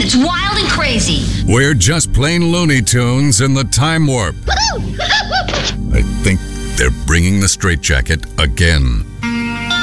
It's wild and crazy. We're just plain Looney Tunes in the time warp. I think they're bringing the straitjacket again.